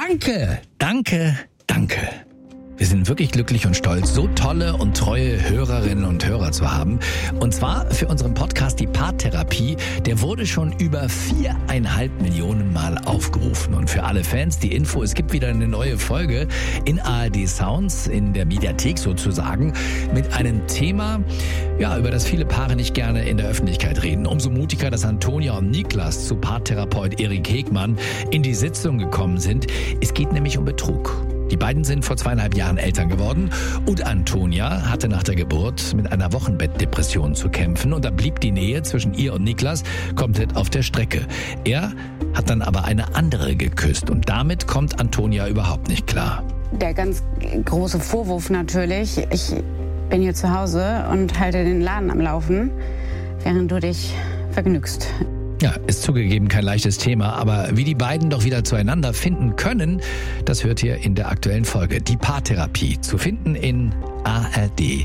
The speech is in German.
Danke, danke, danke. Wir sind wirklich glücklich und stolz, so tolle und treue Hörerinnen und Hörer zu haben. Und zwar für unseren Podcast Die Paartherapie. Der wurde schon über 4,5 Millionen Mal aufgerufen. Und für alle Fans die Info, es gibt wieder eine neue Folge in ARD Sounds, in der Mediathek sozusagen, mit einem Thema, ja, über das viele Paare nicht gerne in der Öffentlichkeit reden. Umso mutiger, dass Antonia und Niklas zu Paartherapeut Erik Hegmann in die Sitzung gekommen sind. Es geht nämlich um Betrug. Die beiden sind vor 2,5 Jahren Eltern geworden und Antonia hatte nach der Geburt mit einer Wochenbettdepression zu kämpfen und da blieb die Nähe zwischen ihr und Niklas komplett auf der Strecke. Er hat dann aber eine andere geküsst und damit kommt Antonia überhaupt nicht klar. Der ganz große Vorwurf natürlich, ich bin hier zu Hause und halte den Laden am Laufen, während du dich vergnügst. Ja, ist zugegeben kein leichtes Thema, aber wie die beiden doch wieder zueinander finden können, das hört ihr in der aktuellen Folge. Die Paartherapie, zu finden in ARD